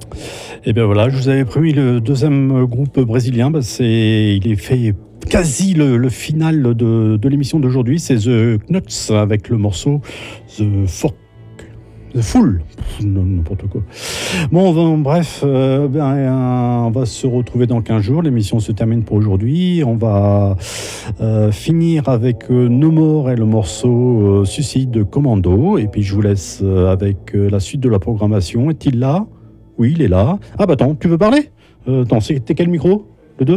Et bien voilà, je vous avais promis le deuxième groupe brésilien. Il est fait quasi le final de l'émission d'aujourd'hui. C'est The Knuts avec le morceau The Fool. N'importe quoi. Bref, on va se retrouver dans 15 jours. L'émission se termine pour aujourd'hui. On va finir avec No More et le morceau Suicide Commando. Et puis je vous laisse avec la suite de la programmation. Est-il là ? Oui, il est là. Ah bah attends, tu veux parler ? Attends, c'était quel micro ? Le 2 ?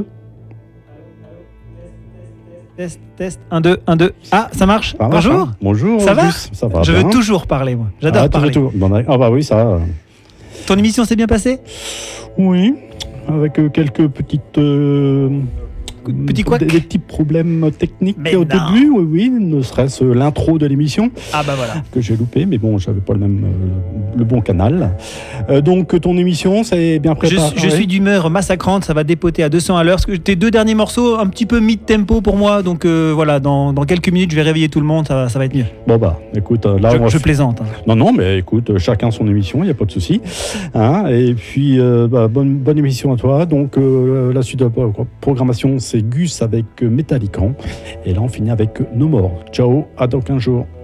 Test, 1, 2, 1, 2. Ah, ça marche ? Bonjour. Bonjour. Ça va ? Ça va. Je bien. veux toujours parler, moi. J'adore parler. Ah bah oui, ça. Ton émission s'est bien passée ? Oui, avec quelques petites... Petit couac. Des petits problèmes techniques mais au non. début, oui, ne serait-ce l'intro de l'émission ah bah voilà. que j'ai loupé, mais bon, j'avais pas le bon canal. Donc ton émission, c'est bien préparé. Je suis d'humeur massacrante, ça va dépoter à 200 à l'heure. Tes deux derniers morceaux, un petit peu mid-tempo pour moi, donc voilà, dans quelques minutes, je vais réveiller tout le monde, ça va être mieux. Bon bah, écoute, là je plaisante. Hein. Non, mais écoute, chacun son émission, il n'y a pas de souci. Hein, et puis, bonne émission à toi. Donc, la suite de la programmation, c'est Gus avec Metallican. Et là, on finit avec No More. Ciao, à dans 15 jours.